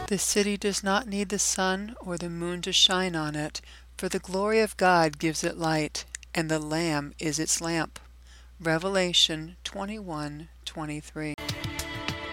The city does not need the sun or the moon to shine on it, for the glory of God gives it light, and the Lamb is its lamp. Revelation 21:23.